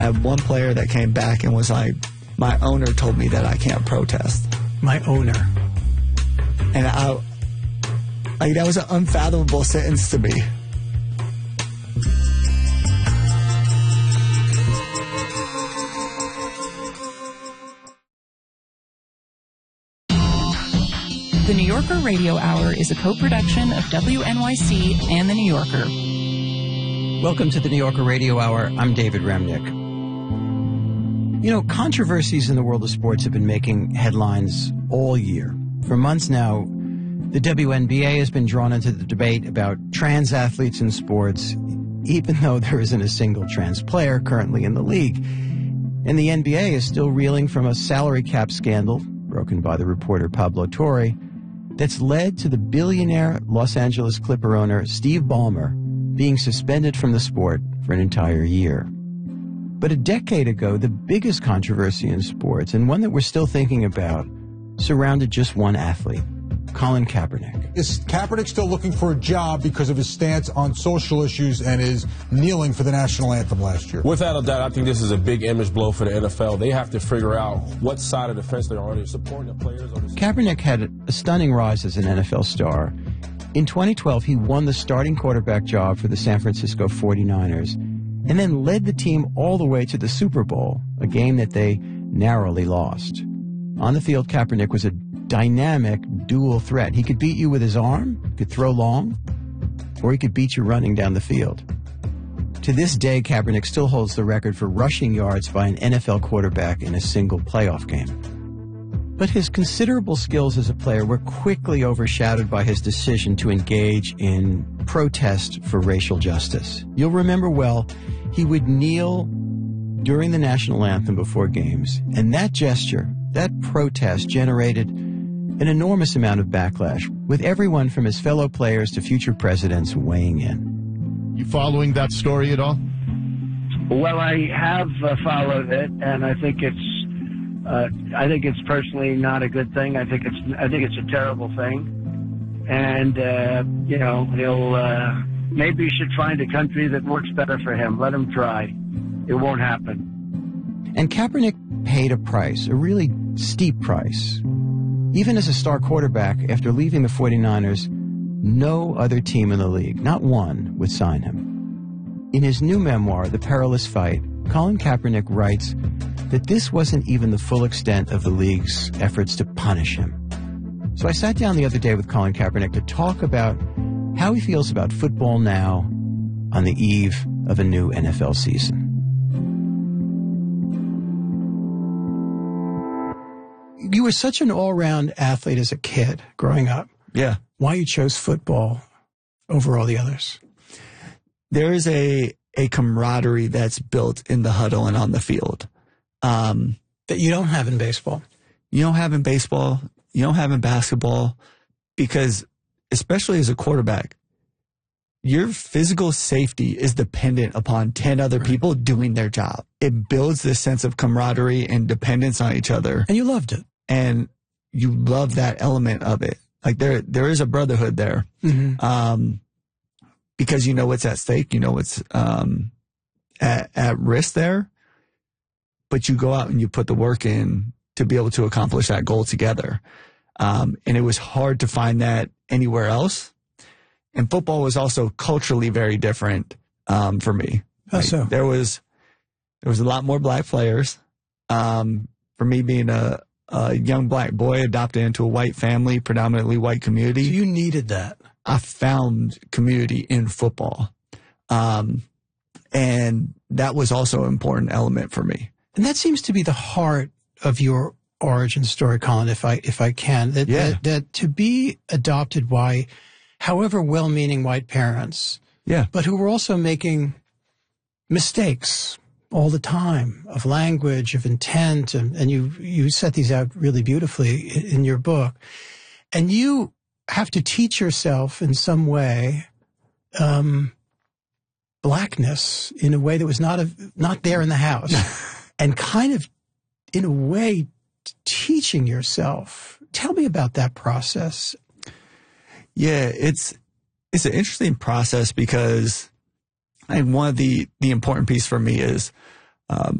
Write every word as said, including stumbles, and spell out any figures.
I had one player that came back and was like, my owner told me that I can't protest. My owner. And I, like, that was an unfathomable sentence to me. The New Yorker Radio Hour is a co-production of W N Y C and The New Yorker. Welcome to the New Yorker Radio Hour. I'm David Remnick. You know, controversies in the world of sports have been making headlines all year. For months now, the W N B A has been drawn into the debate about trans athletes in sports, even though there isn't a single trans player currently in the league. And the N B A is still reeling from a salary cap scandal, broken by the reporter Pablo Torre, that's led to the billionaire Los Angeles Clipper owner Steve Ballmer being suspended from the sport for an entire year. But a decade ago, the biggest controversy in sports, and one that we're still thinking about, surrounded just one athlete, Colin Kaepernick. Is Kaepernick still looking for a job because of his stance on social issues and his kneeling for the national anthem last year? Without a doubt, I think this is a big image blow for the N F L. They have to figure out what side of the fence they're on. They're supporting the players. On the Kaepernick had a stunning rise as an N F L star. In twenty twelve, he won the starting quarterback job for the San Francisco forty-niners and then led the team all the way to the Super Bowl, a game that they narrowly lost. On the field, Kaepernick was a dynamic dual threat. He could beat you with his arm, could throw long, or he could beat you running down the field. To this day, Kaepernick still holds the record for rushing yards by an N F L quarterback in a single playoff game. But his considerable skills as a player were quickly overshadowed by his decision to engage in protest for racial justice. You'll remember well, he would kneel during the national anthem before games, and that gesture, that protest, generated an enormous amount of backlash, with everyone from his fellow players to future presidents weighing in. You following that story at all? Well, I have uh, followed it, and I think it's uh, I think it's personally not a good thing. I think it's I think it's a terrible thing, and uh, you know he'll uh, maybe he should find a country that works better for him. Let him try. It won't happen. And Kaepernick paid a price, a really steep price. Even as a star quarterback, after leaving the forty-niners, no other team in the league, not one, would sign him. In his new memoir, The Perilous Fight, Colin Kaepernick writes that this wasn't even the full extent of the league's efforts to punish him. So I sat down the other day with Colin Kaepernick to talk about how he feels about football now on the eve of a new N F L season. You were such an all-round athlete as a kid growing up. Yeah. Why you chose football over all the others? There is a, a camaraderie that's built in the huddle and on the field. Um, that you don't have in baseball. You don't have in baseball. You don't have in basketball because, especially as a quarterback, your physical safety is dependent upon ten other right. people doing their job. It builds this sense of camaraderie and dependence on each other. And you loved it. And you love that element of it. Like there, there is a brotherhood there. Mm-hmm. Um, because you know what's at stake, you know what's, um, at, at risk there, but you go out and you put the work in to be able to accomplish that goal together. Um, and it was hard to find that anywhere else. And football was also culturally very different, um, for me. How like, so? There was, there was a lot more black players. Um, for me being a, a young black boy adopted into a white family, predominantly white community. So you needed that. I found community in football. Um, and that was also an important element for me. And that seems to be the heart of your origin story, Colin, if I, if I can, that, yeah. that, that to be adopted by however well-meaning white parents, yeah, but who were also making mistakes all the time of language, of intent, and, and you, you set these out really beautifully in your book. And you have to teach yourself in some way, um, blackness in a way that was not, a, not there in the house and kind of in a way teaching yourself. Tell me about that process. Yeah, it's, it's an interesting process because I think one of the, the important piece for me is, um,